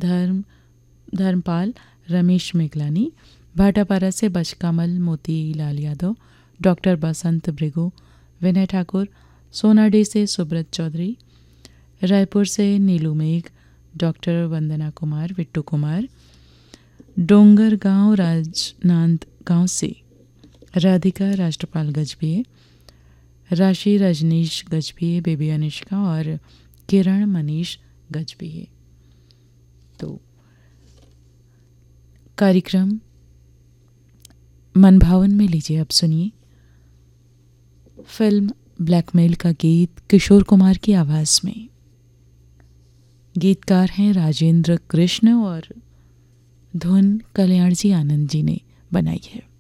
धर्मपाल रमेश मेघलानी, भाटापारा से बचकामल मोतीलाल यादव, डॉक्टर बसंत भृगु, विनय ठाकुर, सोनाडी से सुब्रत चौधरी, रायपुर से नीलू मेघ, डॉक्टर वंदना कुमार, विट्टू कुमार, डोंगरगांव राजनांदगांव से राधिका राष्ट्रपाल गजभिये, राशि रजनीश गजभिये, बेबी अनुष्का और किरण मनीष गजभिये। तो कार्यक्रम मनभावन में लीजिए अब सुनिए फिल्म ब्लैकमेल का गीत किशोर कुमार की आवाज़ में। गीतकार हैं राजेंद्र कृष्ण और धुन कल्याण जी आनंद जी ने बनाई है।